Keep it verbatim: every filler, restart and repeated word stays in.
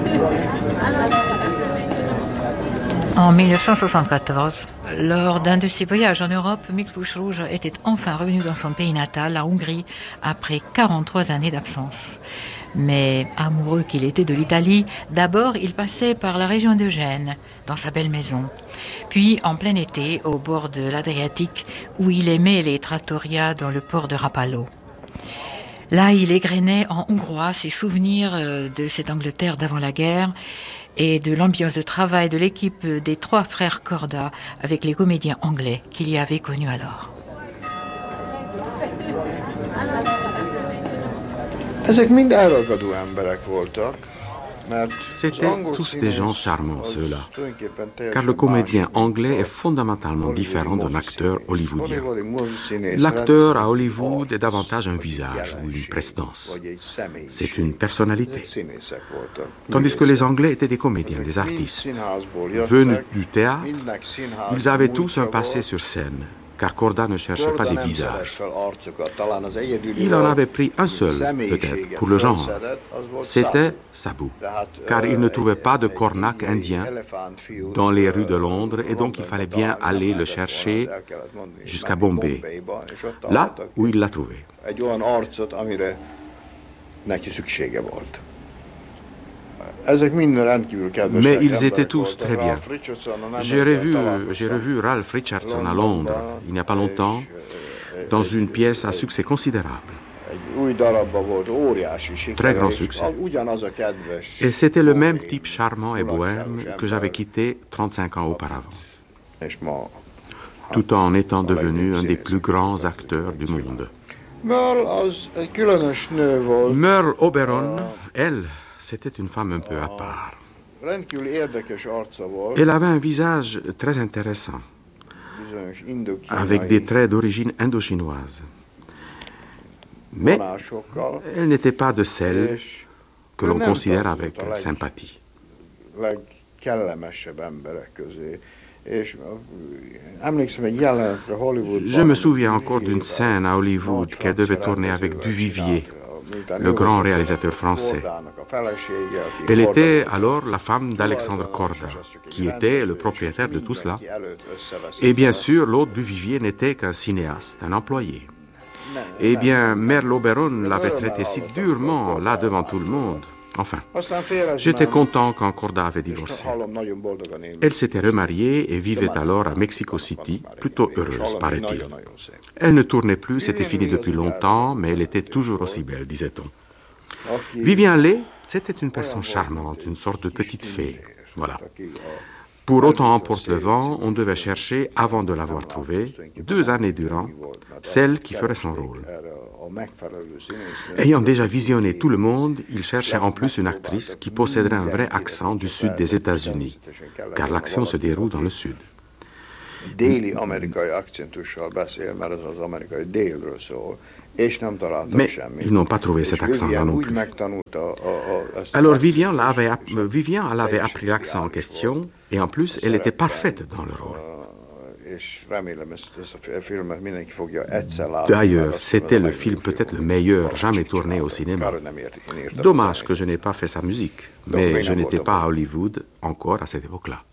En mille neuf cent soixante-quatorze, lors d'un de ses voyages en Europe, Mick Fuchsrud était enfin revenu dans son pays natal, la Hongrie, après quarante-trois années d'absence. Mais amoureux qu'il était de l'Italie, d'abord il passait par la région de Gênes, dans sa belle maison. Puis, en plein été, au bord de l'Adriatique, où il aimait les trattorias dans le port de Rapallo. Là, il égrenait en hongrois ses souvenirs de cette Angleterre d'avant la guerre et de l'ambiance de travail de l'équipe des trois frères Korda avec les comédiens anglais qu'il y avait connus alors. C'étaient tous des gens charmants, ceux-là, car le comédien anglais est fondamentalement différent d'un acteur hollywoodien. L'acteur à Hollywood est davantage un visage ou une prestance. C'est une personnalité. Tandis que les Anglais étaient des comédiens, des artistes. Venus du théâtre, ils avaient tous un passé sur scène, car Korda ne cherchait pas des visages. Il en avait pris un seul, peut-être, pour le genre. C'était Sabu, car il ne trouvait pas de cornac indien dans les rues de Londres, et donc il fallait bien aller le chercher jusqu'à Bombay, là où il l'a trouvé. Mais ils étaient tous très bien. J'ai revu, j'ai revu Ralph Richardson à Londres, il n'y a pas longtemps, dans une pièce à succès considérable. Très grand succès. Et c'était le même type charmant et bohème que j'avais quitté trente-cinq ans auparavant, tout en étant devenu un des plus grands acteurs du monde. Merle Oberon, elle, c'était une femme un peu à part. Elle avait un visage très intéressant, avec des traits d'origine indo-chinoise. Mais elle n'était pas de celles que l'on considère avec sympathie. Je me souviens encore d'une scène à Hollywood qu'elle devait tourner avec Duvivier, le grand réalisateur français. Elle était alors la femme d'Alexandre Korda, qui était le propriétaire de tout cela. Et bien sûr, l'autre Duvivier n'était qu'un cinéaste, un employé. Eh bien, Merle Oberon l'avait traité si durement, là devant tout le monde. Enfin, j'étais content quand Korda avait divorcé. Elle s'était remariée et vivait alors à Mexico City, plutôt heureuse, paraît-il. Elle ne tournait plus, c'était fini depuis longtemps, mais elle était toujours aussi belle, disait-on. Vivian Leigh, c'était une personne charmante, une sorte de petite fée. Voilà. Pour Autant emporte le vent, on devait chercher, avant de l'avoir trouvée, deux années durant, celle qui ferait son rôle. Ayant déjà visionné tout le monde, il cherchait en plus une actrice qui posséderait un vrai accent du sud des États-Unis, car l'action se déroule dans le sud. Mais ils n'ont pas trouvé cet accent-là non plus. Alors Vivian l'avait, Vivian l'avait appris l'accent en question, et en plus, elle était parfaite dans le rôle. D'ailleurs, c'était le film peut-être le meilleur jamais tourné au cinéma. Dommage que je n'ai pas fait sa musique, mais je n'étais pas à Hollywood encore à cette époque-là.